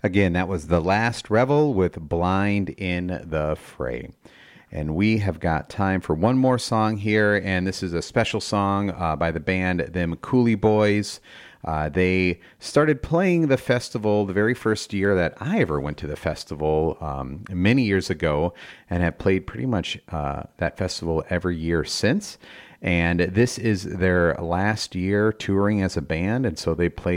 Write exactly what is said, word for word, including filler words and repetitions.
Again, that was The Last Revel with Blind in the Fray. And we have got time for one more song here, and this is a special song uh, by the band Them Cooley Boys. Uh, they started playing the festival the very first year that I ever went to the festival um, many years ago, and have played pretty much uh, that festival every year since. And this is their last year touring as a band, and so they played